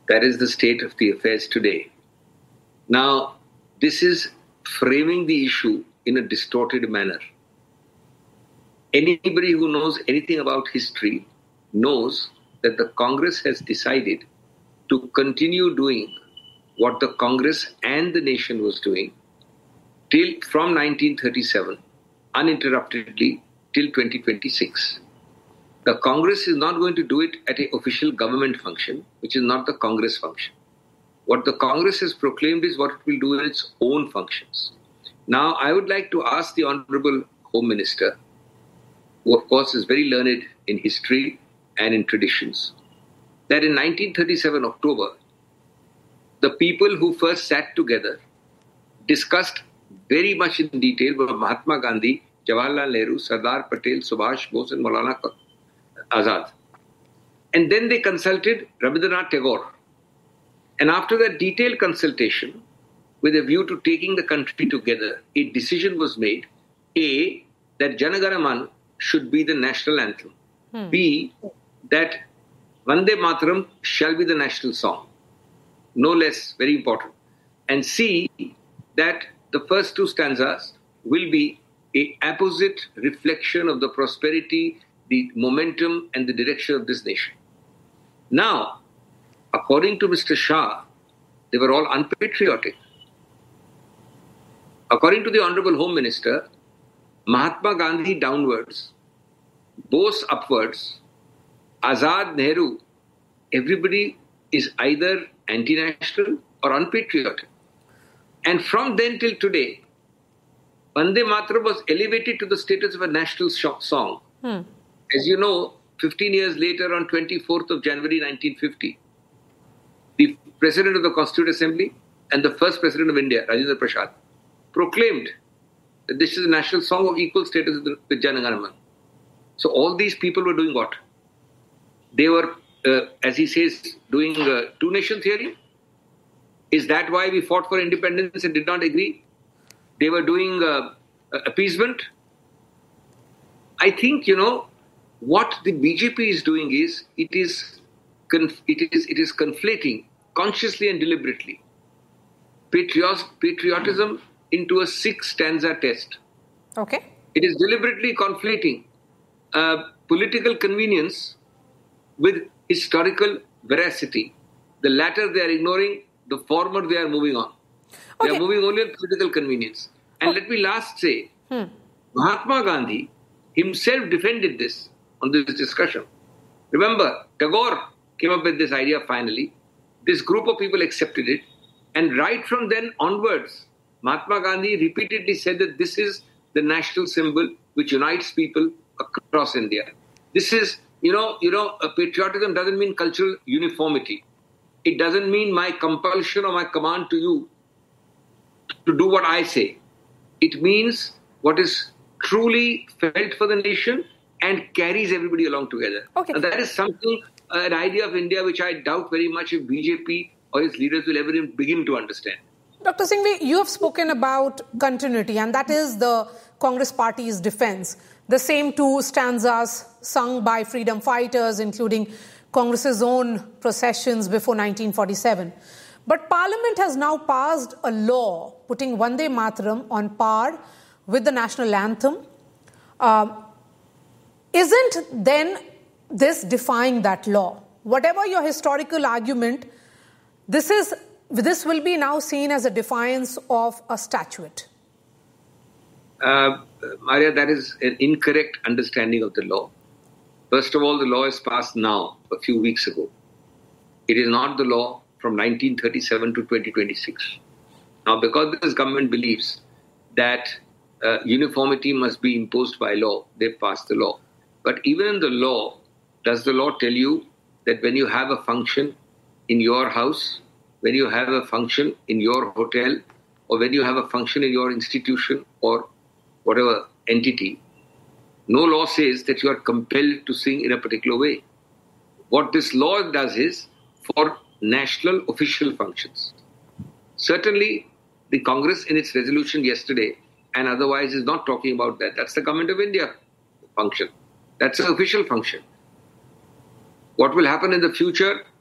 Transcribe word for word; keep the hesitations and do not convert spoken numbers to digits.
That is the state of the affairs today. Now, this is framing the issue in a distorted manner. Anybody who knows anything about history knows that the Congress has decided to continue doing what the Congress and the nation was doing till from nineteen thirty-seven, uninterruptedly till twenty twenty-six. The Congress is not going to do it at an official government function, which is not the Congress function. What the Congress has proclaimed is what it will do in its own functions. Now, I would like to ask the Honorable Home Minister, who of course is very learned in history and in traditions, that in nineteen thirty-seven October, the people who first sat together discussed very much in detail were Mahatma Gandhi, Jawaharlal Nehru, Sardar Patel, Subhash Bose and Maulana Azad. And then they consulted Rabindranath Tagore. And after that detailed consultation, with a view to taking the country together, a decision was made, A, that Jana Gana Man should be the national anthem. Hmm. B, that Vande Mataram shall be the national song. No less, very important. And C, that the first two stanzas will be an apposite reflection of the prosperity, the momentum and the direction of this nation. Now, according to Mister Shah, they were all unpatriotic. According to the Honorable Home Minister, Mahatma Gandhi downwards, Bose upwards, Azad, Nehru, everybody is either anti-national or unpatriotic. And from then till today, Vande Mataram was elevated to the status of a national song. Hmm. As you know, fifteen years later, on twenty-fourth of January nineteen fifty, the President of the Constituent Assembly and the first President of India, Rajendra Prasad, proclaimed that this is a national song of equal status with Jana Gana Man. So all these people were doing what? They were, uh, as he says, doing uh, two-nation theory. Is that why we fought for independence and did not agree? They were doing uh, appeasement. I think, you know, what the B J P is doing is, it is, conf- it is, it is conflating consciously and deliberately patriot- patriotism into a six-stanza test. Okay. It is deliberately conflating uh, political convenience with historical veracity. The latter they are ignoring, the former they are moving on. They okay. are moving only on political convenience. And okay. let me last say, hmm. Mahatma Gandhi himself defended this on this discussion. Remember, Tagore came up with this idea finally. This group of people accepted it. And right from then onwards, Mahatma Gandhi repeatedly said that this is the national symbol which unites people across India. This is, you know, you know, a patriotism doesn't mean cultural uniformity. It doesn't mean my compulsion or my command to you to do what I say. It means what is truly felt for the nation and carries everybody along together. Okay. And that is something, uh, an idea of India which I doubt very much if B J P or its leaders will ever even begin to understand. Doctor Singhvi, you have spoken about continuity, and that is the Congress Party's defense. The same two stanzas sung by freedom fighters, including Congress's own processions before nineteen forty-seven. But Parliament has now passed a law putting Vande Mataram on par with the national anthem. Uh, isn't then this defying that law? Whatever your historical argument, this is this will be now seen as a defiance of a statute. Uh, Maria, that is an incorrect understanding of the law. First of all, the law is passed now, a few weeks ago. It is not the law from nineteen thirty-seven to twenty twenty-six. Now, because this government believes that uh, uniformity must be imposed by law, they passed the law. But even in the law, does the law tell you that when you have a function in your house, when you have a function in your hotel, or when you have a function in your institution or whatever entity, no law says that you are compelled to sing in a particular way. What this law does is for national official functions. Certainly, the Congress in its resolution yesterday and otherwise is not talking about that. That's the Government of India function. That's an official function. What will happen in the future,